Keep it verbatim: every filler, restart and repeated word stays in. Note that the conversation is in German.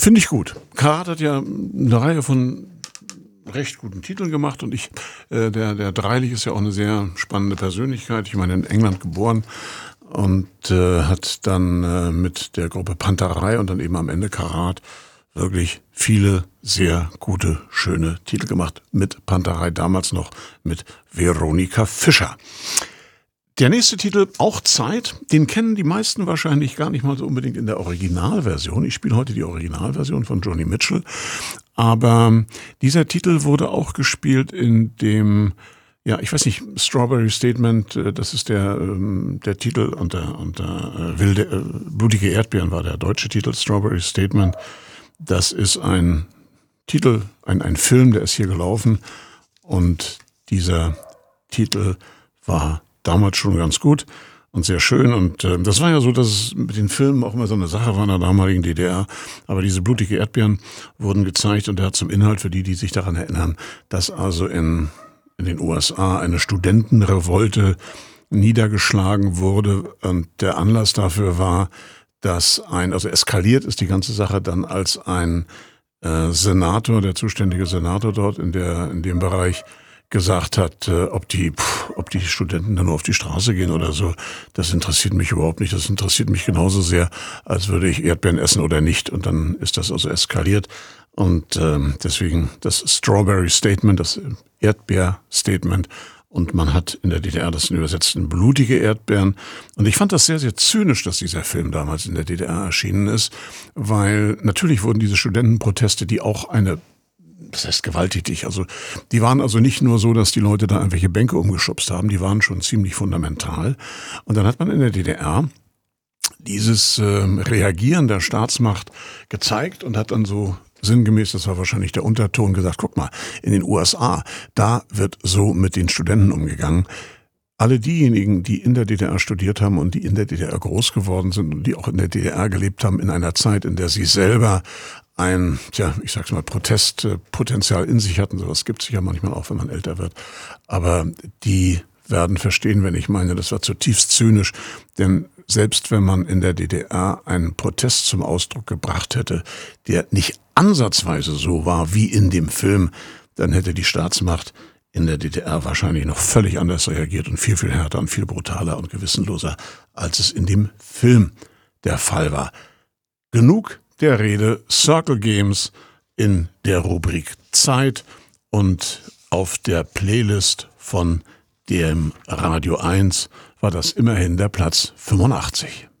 Finde ich gut. Karat hat ja eine Reihe von recht guten Titeln gemacht und ich, äh, der, der Dreilich ist ja auch eine sehr spannende Persönlichkeit. Ich meine, in England geboren und äh, hat dann äh, mit der Gruppe Panterei und dann eben am Ende Karat wirklich viele sehr gute, schöne Titel gemacht. Mit Panterei damals noch mit Veronika Fischer. Der nächste Titel, auch Zeit, den kennen die meisten wahrscheinlich gar nicht mal so unbedingt in der Originalversion. Ich spiele heute die Originalversion von Joni Mitchell. Aber dieser Titel wurde auch gespielt in dem, ja, ich weiß nicht, Strawberry Statement, das ist der, der Titel unter, unter Wilde, äh, Blutige Erdbeeren war der deutsche Titel, Strawberry Statement. Das ist ein Titel, ein, ein Film, der ist hier gelaufen und dieser Titel war damals schon ganz gut und sehr schön. Und äh, das war ja so, dass es mit den Filmen auch immer so eine Sache war in der damaligen D D R. Aber diese Blutige Erdbeeren wurden gezeigt und der hat zum Inhalt, für die, die sich daran erinnern, dass also in, in den U S A eine Studentenrevolte niedergeschlagen wurde. Und der Anlass dafür war, dass ein, also eskaliert ist die ganze Sache dann, als ein äh, Senator, der zuständige Senator dort in der in dem Bereich, gesagt hat, äh, ob die pff, ob die Studenten dann nur auf die Straße gehen oder so, das interessiert mich überhaupt nicht. Das interessiert mich genauso sehr, als würde ich Erdbeeren essen oder nicht. Und dann ist das also eskaliert. Und ähm, deswegen das Strawberry Statement, das Erdbeer-Statement. Und man hat in der D D R das übersetzt in blutige Erdbeeren. Und ich fand das sehr, sehr zynisch, dass dieser Film damals in der D D R erschienen ist, weil natürlich wurden diese Studentenproteste, die auch eine, das heißt gewalttätig, also die waren also nicht nur so, dass die Leute da irgendwelche Bänke umgeschubst haben, die waren schon ziemlich fundamental. Und dann hat man in der D D R dieses äh, Reagieren der Staatsmacht gezeigt und hat dann so sinngemäß, das war wahrscheinlich der Unterton, gesagt, guck mal, in den U S A, da wird so mit den Studenten umgegangen. Alle diejenigen, die in der D D R studiert haben und die in der D D R groß geworden sind und die auch in der D D R gelebt haben, in einer Zeit, in der sie selber ein, tja, ich sag's mal, Protestpotenzial in sich hatten, sowas gibt's ja manchmal auch, wenn man älter wird, aber die werden verstehen, wenn ich meine, das war zutiefst zynisch, denn selbst wenn man in der D D R einen Protest zum Ausdruck gebracht hätte, der nicht ansatzweise so war wie in dem Film, dann hätte die Staatsmacht in der D D R wahrscheinlich noch völlig anders reagiert und viel, viel härter und viel brutaler und gewissenloser, als es in dem Film der Fall war. Genug der Rede, Circle Games in der Rubrik Zeit und auf der Playlist von dem Radio eins war das immerhin der Platz fünfundachtzig.